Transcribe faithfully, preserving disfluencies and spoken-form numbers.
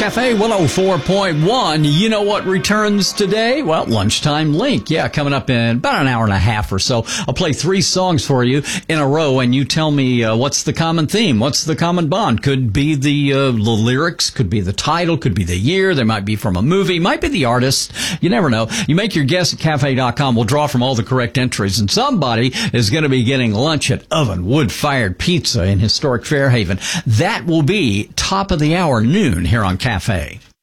Cafe one oh four point one. You know what returns today? Well, Lunchtime Link. Yeah, coming up in about an hour and a half or so. I'll play three songs for you in a row, and you tell me uh, what's the common theme, what's the common bond. Could be the, uh, the lyrics, could be the title, could be the year. They might be from a movie, might be the artist. You never know. You make your guess at cafe dot com. We'll draw from all the correct entries, and somebody is going to be getting lunch at Oven Wood-Fired Pizza in historic Fairhaven. That will be top of the hour, noon, here on Cafe.